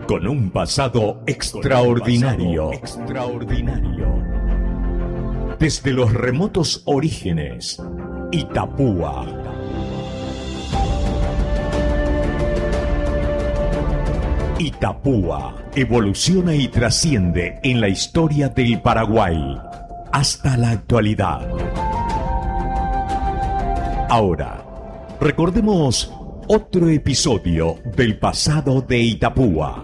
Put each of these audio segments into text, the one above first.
con un pasado extraordinario. Desde los remotos orígenes, Itapúa. Itapúa evoluciona y trasciende en la historia del Paraguay hasta la actualidad. Ahora, recordemos otro episodio del pasado de Itapúa.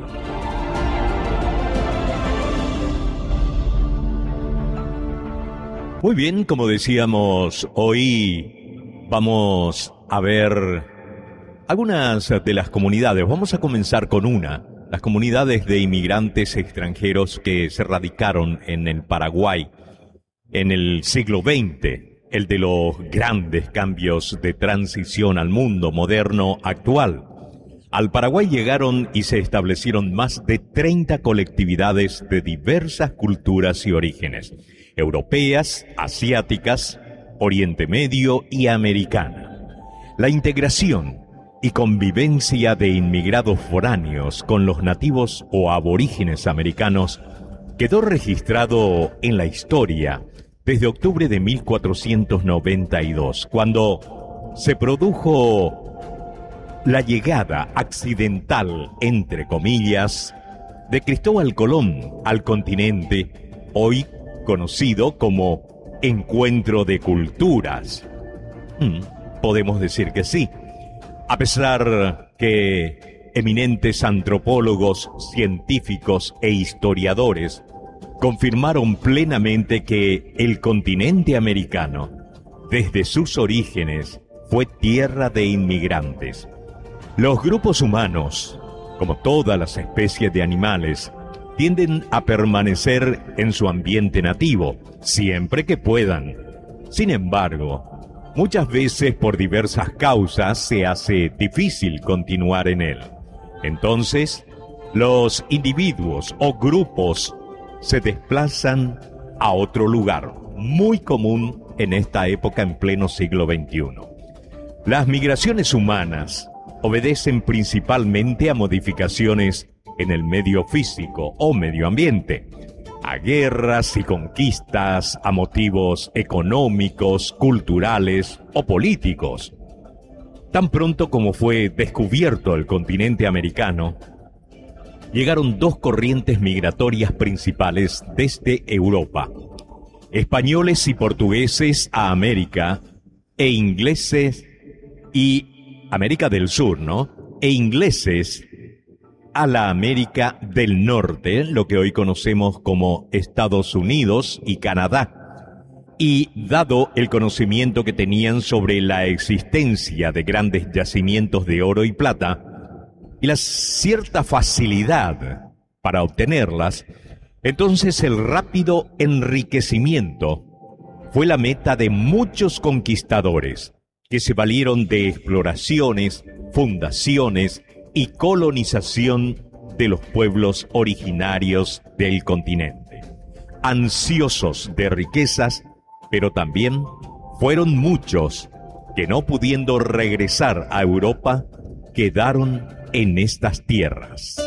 Muy bien, como decíamos, hoy vamos a ver algunas de las comunidades. Vamos a comenzar con las comunidades de inmigrantes extranjeros que se radicaron en el Paraguay en el siglo XX. El de los grandes cambios de transición al mundo moderno actual. Al Paraguay llegaron y se establecieron más de 30 colectividades de diversas culturas y orígenes, europeas, asiáticas, Oriente Medio y americana. La integración y convivencia de inmigrados foráneos con los nativos o aborígenes americanos quedó registrado en la historia desde octubre de 1492, cuando se produjo la llegada accidental, entre comillas, de Cristóbal Colón al continente, hoy conocido como Encuentro de Culturas. Podemos decir que sí, a pesar que eminentes antropólogos, científicos e historiadores confirmaron plenamente que el continente americano, desde sus orígenes, fue tierra de inmigrantes. Los grupos humanos, como todas las especies de animales, tienden a permanecer en su ambiente nativo, siempre que puedan. Sin embargo, muchas veces por diversas causas se hace difícil continuar en él. Entonces, los individuos o grupos se desplazan a otro lugar, muy común en esta época en pleno siglo XXI. Las migraciones humanas obedecen principalmente a modificaciones en el medio físico o medio ambiente, a guerras y conquistas, a motivos económicos, culturales o políticos. Tan pronto como fue descubierto el continente americano, llegaron dos corrientes migratorias principales desde Europa: españoles y portugueses a América, e ingleses y América del Sur, e ingleses a la América del Norte, lo que hoy conocemos como Estados Unidos y Canadá. Y dado el conocimiento que tenían sobre la existencia de grandes yacimientos de oro y plata, y la cierta facilidad para obtenerlas, entonces el rápido enriquecimiento fue la meta de muchos conquistadores que se valieron de exploraciones, fundaciones y colonización de los pueblos originarios del continente, ansiosos de riquezas, pero también fueron muchos que, no pudiendo regresar a Europa, quedaron en estas tierras.